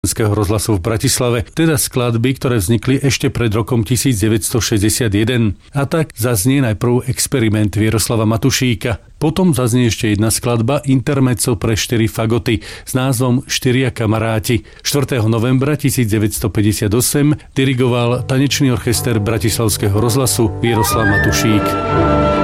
Slovenského rozhlasu v Bratislave, teda skladby, ktoré vznikli ešte pred rokom 1961. A tak zaznie najprv Experiment Jaroslava Matušíka. Potom zaznie ešte jedna skladba Intermezzo pre 4 fagoty s názvom Štyria kamaráti. 4. novembra 1958 dirigoval tanečný orchester Bratislavského rozhlasu Jaroslav Matušík.